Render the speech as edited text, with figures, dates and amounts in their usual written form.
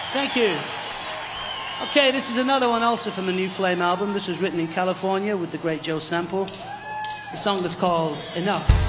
Thank you. Okay, this is another one also from the New Flame album. This was written in California with the great Joe Sample. The song is called Enough.